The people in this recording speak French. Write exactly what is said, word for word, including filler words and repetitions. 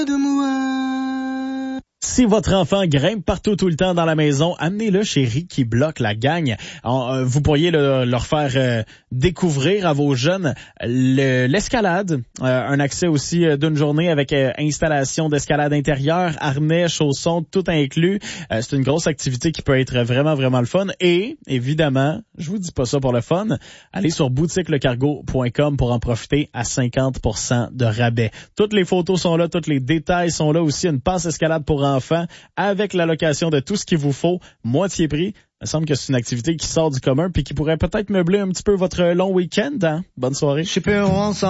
de moi. Si votre enfant grimpe partout tout le temps dans la maison, amenez-le chez Ricky Block, la gang. En, vous pourriez le, leur faire euh, découvrir à vos jeunes le, l'escalade, euh, un accès aussi euh, d'une journée avec euh, installation d'escalade intérieure, harnais, chaussons, tout inclus. Euh, c'est une grosse activité qui peut être vraiment, vraiment le fun. Et, évidemment, je vous dis pas ça pour le fun, allez sur boutique le cargo point com pour en profiter à cinquante pour cent de rabais. Toutes les photos sont là, tous les détails sont là aussi, une passe escalade pour enfants avec la location de tout ce qu'il vous faut, moitié prix. Il me semble que c'est une activité qui sort du commun puis qui pourrait peut-être meubler un petit peu votre long week-end. Hein? Bonne soirée. Je sais pas, on